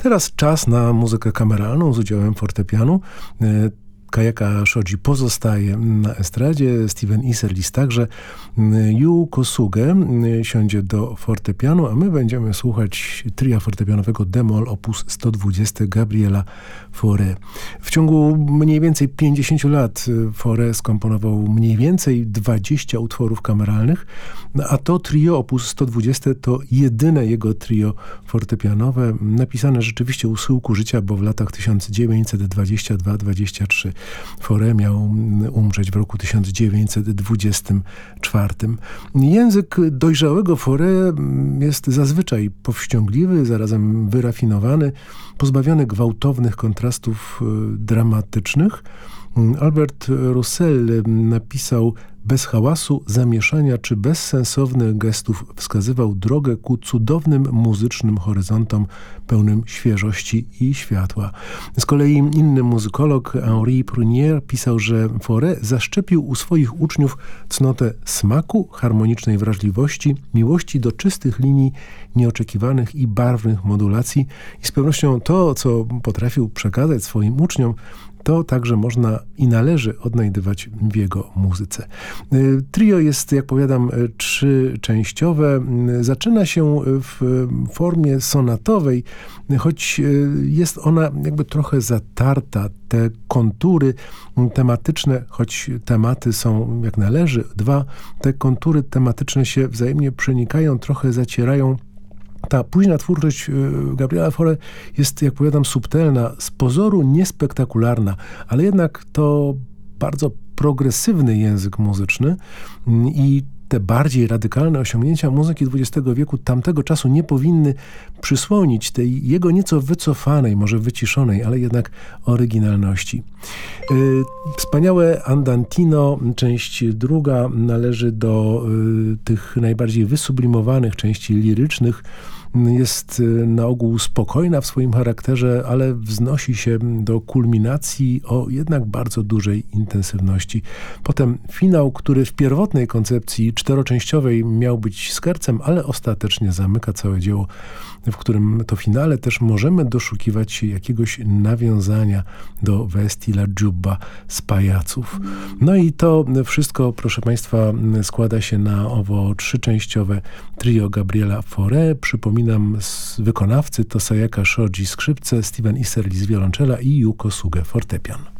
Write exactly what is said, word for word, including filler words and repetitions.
Teraz czas na muzykę kameralną z udziałem fortepianu. Kayaka Shoji pozostaje na estradzie, Steven Isserlis także. Yu Kosuge siądzie do fortepianu, a my będziemy słuchać tria fortepianowego d-moll op. sto dwadzieścia Gabriela Fauré. W ciągu mniej więcej pięćdziesięciu lat Fauré skomponował mniej więcej dwadzieścia utworów kameralnych, a to trio op. sto dwadzieścia to jedyne jego trio fortepianowe, napisane rzeczywiście u schyłku życia, bo w latach tysiąc dziewięćset dwudziestym drugim dwudziestym trzecim Fauré miał umrzeć w roku tysiąc dziewięćset dwudziestym czwartym. Język dojrzałego Fauré jest zazwyczaj powściągliwy, zarazem wyrafinowany, pozbawiony gwałtownych kontrastów dramatycznych. Albert Roussel napisał: bez hałasu, zamieszania czy bezsensownych gestów wskazywał drogę ku cudownym muzycznym horyzontom pełnym świeżości i światła. Z kolei inny muzykolog, Henri Prunier, pisał, że Fauré zaszczepił u swoich uczniów cnotę smaku, harmonicznej wrażliwości, miłości do czystych linii, nieoczekiwanych i barwnych modulacji i z pewnością to, co potrafił przekazać swoim uczniom, to także można i należy odnajdywać w jego muzyce. Trio jest, jak powiadam, trzyczęściowe. Zaczyna się w formie sonatowej, choć jest ona jakby trochę zatarta. Te kontury tematyczne, choć tematy są jak należy dwa, te kontury tematyczne się wzajemnie przenikają, trochę zacierają. Ta późna twórczość Gabriela Fauré jest, jak powiadam, subtelna, z pozoru niespektakularna, ale jednak to bardzo progresywny język muzyczny i te bardziej radykalne osiągnięcia muzyki dwudziestego wieku tamtego czasu nie powinny przysłonić tej jego nieco wycofanej, może wyciszonej, ale jednak oryginalności. Yy, wspaniałe Andantino, część druga, należy do yy, tych najbardziej wysublimowanych części lirycznych. Jest na ogół spokojna w swoim charakterze, ale wznosi się do kulminacji o jednak bardzo dużej intensywności. Potem finał, który w pierwotnej koncepcji czteroczęściowej miał być skercem, ale ostatecznie zamyka całe dzieło, w którym to finale też możemy doszukiwać się jakiegoś nawiązania do Vesti la Giubba z pajaców. No i to wszystko, proszę Państwa, składa się na owo trzyczęściowe trio Gabriela Fauré. Przypominam, z wykonawcy to Kayaka Shoji skrzypce, Steven Isserlis wiolonczela i Yu Kosuge fortepian.